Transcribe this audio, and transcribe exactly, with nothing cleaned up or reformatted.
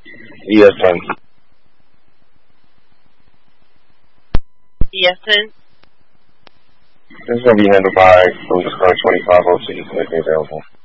E S ten. E S ten? This is going to be handled by Louis Car twenty-five oh six, making available.